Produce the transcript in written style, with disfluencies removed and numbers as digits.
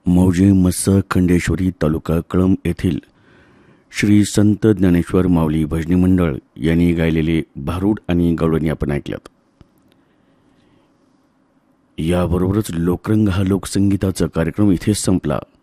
मौजे मस्स खंडेश्वरी तालुका कळंब येथील श्री संत ज्ञानेश्वर माऊली भजनी मंडळ यांनी गायलेले भारूड आणि गवळणी आपण ऐकल्यात. याबरोबरच लोकरंग हा लोकसंगीताचा कार्यक्रम इथेच संपला.